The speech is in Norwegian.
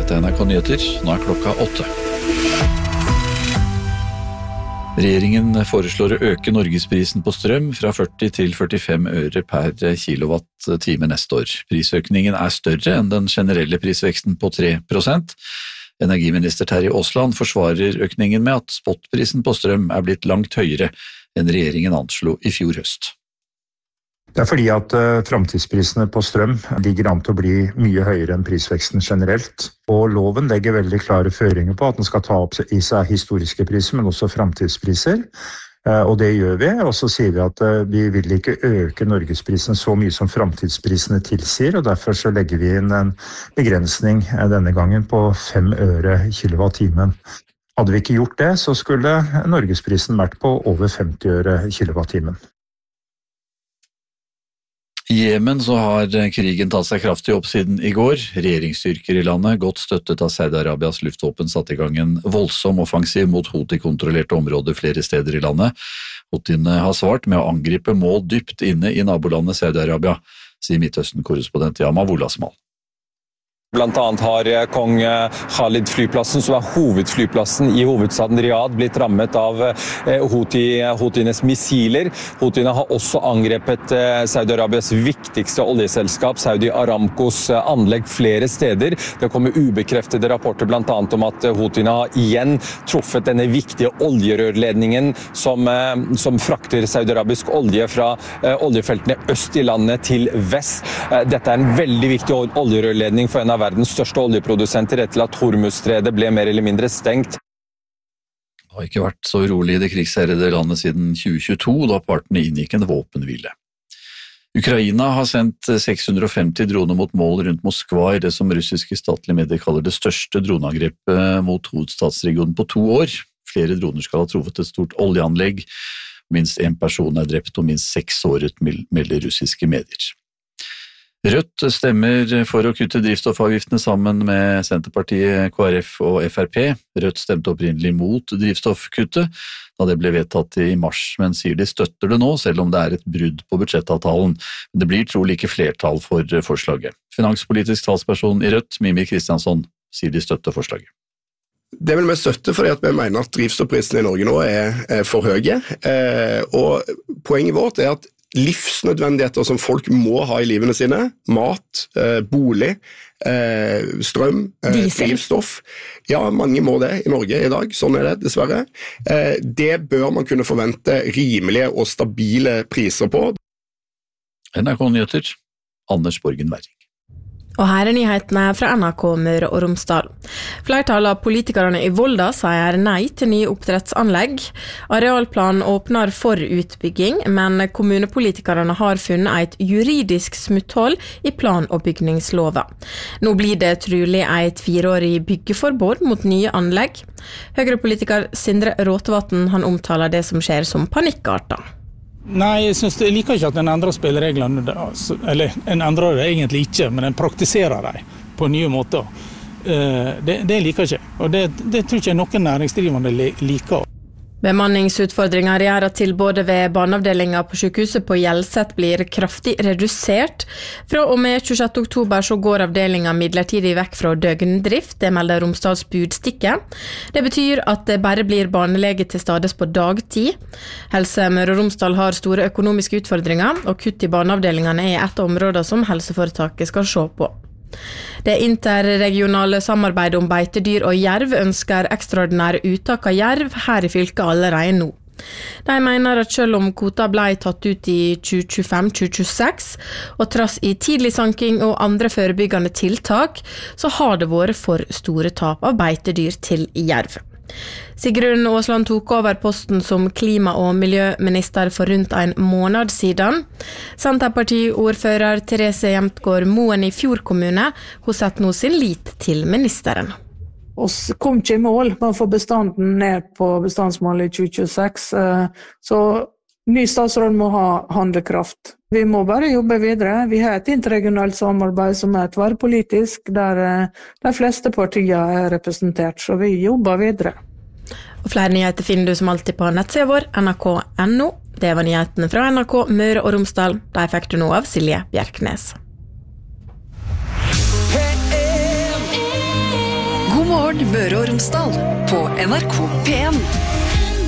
Dette NRK Nyheter, nå klokka 8. Regjeringen foreslår å øke norgesprisen på strøm fra 40 til 45 øre per kilowatt-time neste år. Prisøkningen større enn den generelle prisveksten på 3%. Energiminister Terje Aasland forsvarer økningen med at spotprisen på strøm blitt langt høyere enn regjeringen anslo i fjor høst. Det fordi at fremtidsprisene på strøm ligger an til å bli mye høyere enn prisveksten generelt. Og loven legger veldig klare føringer på at den skal ta opp i seg historiske priser, men også fremtidspriser. Og det gjør vi, og så sier vi at vi vil ikke øke norgesprisen så mye som fremtidsprisene tilsier, og derfor så legger vi inn en begrensning denne gangen på 5 øre kilowattimen. Hadde vi ikke gjort det, så skulle norgesprisen vært på over 50 øre kilowattimen. I Jemen så har krigen tatt seg kraftig opp siden i går. Regjeringsstyrker i landet, godt støttet av Saudi-Arabias luftvåpen, satt i gang en voldsom offensiv mot Houthi-kontrollerte områder flere steder i landet. Houthiene har svart med å angripe mål dypt inne i nabolandet Saudi-Arabia, sier Midtøsten-korrespondent Yama Wolasmal. Blant annet har Kong Khalid-flyplassen, som hovedflyplassen i hovedstaden Riyadh, blitt rammet av Houthienes missiler. Houthiene har også angrepet Saudi-Arabias viktigste oljeselskap, Saudi Aramcos anlegg flere steder. Det kommer ubekreftede rapporter blant annet om at Houthiene har igjen truffet denne viktige oljerørledningen som frakter saudi-arabisk olje fra oljefeltene øst i landet til vest. Dette en veldig viktig oljerørledning for en av verdens største oljeprodusenter etter at Hormuzstredet ble mer eller mindre stengt. Det har ikke vært så rolig i det krigsherjede landet siden 2022, da partene inngikk en våpenhvile. Ukraina har sendt 650 droner mot mål rundt Moskva i det som russiske statlige medier kaller det største droneangrepet mot hovedstadsregionen på 2 år. Flere droner skal ha truffet et stort oljeanlegg. Minst 1 person drept og minst 6 såret, melder russiske medier. Rødt stemmer for å kutte drivstoffavgiftene sammen med Senterpartiet, KrF og Frp. Rødt stemte opprinnelig mot drivstoffkuttet da det ble vedtatt i mars, men sier de støtter det nå, selv om det et brudd på budsjettavtalen. Det blir trolig ikke flertall for forslaget. Finanspolitisk talsperson i Rødt, Mimi Kristiansson, sier de støtter forslaget. Det vil vi støtte fordi at vi mener at drivstoffprisene i Norge nå for høye, og poenget vårt at livsnødvendigheter som folk må ha i livene sine, mat, bolig, strøm, drivstoff. Ja, mange må det i Norge i dag, sånn det dessverre. Det bør man kunne forvente rimelige og stabile priser på. NRK Nyheter, Anders Borgen Werring. Og her nyhetene fra NRK Møre og Romsdal. Flertallet av politikerne i Volda sier nei til nye oppdrettsanlegg. Arealplan åpner for utbygging, men kommunepolitikerne har funnet et juridisk smutthold i plan- og bygningslova. Nå blir det trolig et 4-årig byggeforbud mot nye anlegg. Høyrepolitiker Sindre Råtevatn han omtaler det som skjer som panikkarta. Nei, jeg liker ikke at en endrer spillereglene, eller en endrer det egentlig ikke, men en praktiserer dem på nye måter. Det liker jeg ikke, og det tror ikke noen næringsdrivende liker. Bemanningsutfordringer gjør at tilbudet ved barneavdelingen på sykehuset på Hjelset blir kraftig redusert. Fra og med 26. oktober så går avdelingen midlertidig vekk fra døgndrift, det melder Romsdals Budstikke. Det betyr at det bare blir barnelege til stades på dagtid. Helse Møre og Romsdal har store økonomiske utfordringer, og kutt i barneavdelingene et av områdene som helseforetaket skal se på. Det interregionale samarbeidet om beitedyr og jerv ønsker ekstraordinære uttak av jerv her i fylket allerede nå. De mener at selv om kvota ble tatt ut i 2025-2026, og trass i tidlig sanking og andre forebyggende tiltak, så har det vært for store tap av beitedyr til jerv. Sigrun Aasland tok over posten som klima- og miljøminister for rundt en måned siden. Senterpartiordfører Therese Hjemtgaard Moen i Fjord kommune, hun setter nå sin lit til ministeren. Vi kom ikke i mål med å få bestanden ned på bestandsmålet i 2026, så ny statsråd må ha handlekraft. Vi må bare jobbe videre. Vi har et interregionalt samarbeid som tverrpolitisk, der de fleste partier representert, så vi jobber videre. Og flere nyheter finner du som alltid på nettsiden vår, nrk.no. Det var nyhetene fra NRK Møre og Romsdal. De fikk du nå av Silje Bjerknes. God morgen Møre og Romsdal på NRK P1.